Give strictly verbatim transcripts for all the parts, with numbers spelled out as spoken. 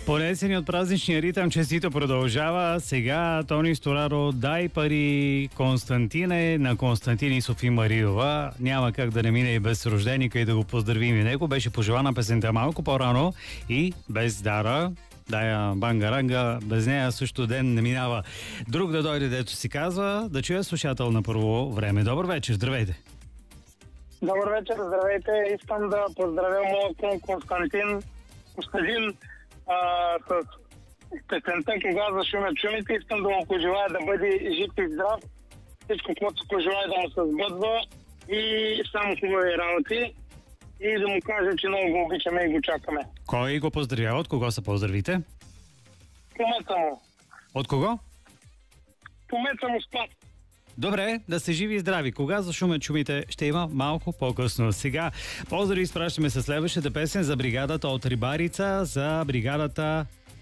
Понесени от празничния ритъм, честито продължава. Сега Тони Стораро, дай пари Константине на Константин и Софи Мариова. Няма как да не мине и без рожденика и да го поздравим и него. Беше пожелана песента малко по-рано и без Дара. Дая бангаранга, без нея също ден не минава. Друг да дойде, дето си казва, да чуя слушател на първо време. Добър вечер, здравейте. Добър вечер, здравейте. Искам да поздравя моят Константин Костадин а, с песента "Кога за шумят шумите". Искам да му пожелая да бъде жив и здрав. Всичко, което се пожелая да му се сбъдва и само хубави работи. И да му кажа, че много го обичаме и го чакаме. Кой го поздравява? От кого са поздравите? Помеца му. От кого? Помеца му Спас. Добре, да сте живи и здрави. Кога за шумят шумите ще има малко по-късно. Сега поздрави изпращаме със следващата песен за бригадата от Рибарица, за бригадата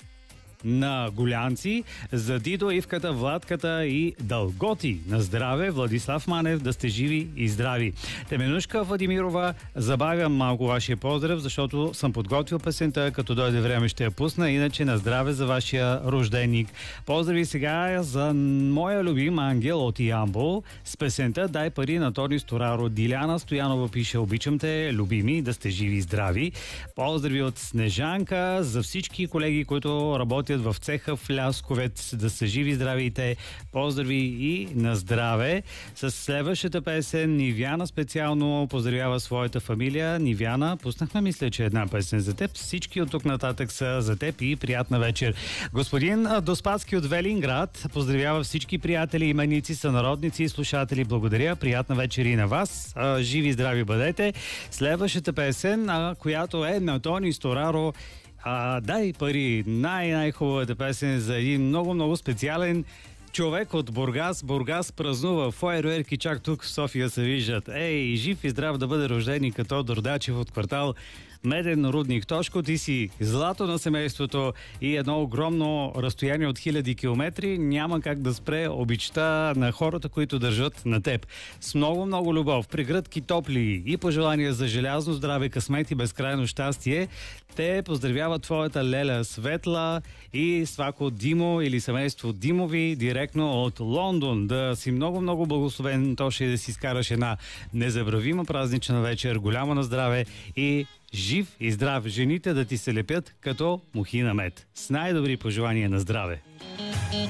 на Голянци, за Дидо, Ивката, Владката и Дълготи. На здраве, Владислав Манев, да сте живи и здрави. Теменушка Владимирова, забавям малко вашия поздрав, защото съм подготвил песента, като дойде време ще я пусна, иначе на здраве за вашия рожденик. Поздрави сега за моя любим ангел от Ямбол с песента "Дай пари" на Тони Стораро. Диляна Стоянова пише: "Обичам те, любими, да сте живи и здрави." Поздрави от Снежанка за всички колеги, които работят в цеха в Лясковец, да са живи, здрави и те. Поздрави и на здраве. С следващата песен Нивяна специално поздравява своята фамилия. Нивяна, пуснахме, мисля, че една песен за теб. Всички от тук нататък са за теб и приятна вечер. Господин Доспадски от Велинград поздравява всички приятели, именици, сънародници и слушатели. Благодаря, приятна вечер и на вас. Живи и здрави бъдете. Следващата песен, която е на Тони Стораро, А, "Дай пари", най-най-хубавата песен за един много-много специален човек от Бургас. Бургас празнува, фойерверки чак тук в София се виждат. Ей, жив и здрав да бъде рожденик като Дордачев от квартал Меден рудник. Тошко, ти си злато на семейството и едно огромно разстояние от хиляди километри няма как да спре обичта на хората, които държат на теб. С много-много любов, прегръдки топли и пожелания за желязно здраве, късмет и безкрайно щастие, те поздравяват твоята леля Светла и свако Димо или семейство Димови директно от Лондон. Да си много-много благословен, Тоше, и да си изкараш една незабравима празнична вечер, голяма на здраве и жив и здрав, жените да ти се лепят като мухи на мед. С най-добри пожелания на здраве!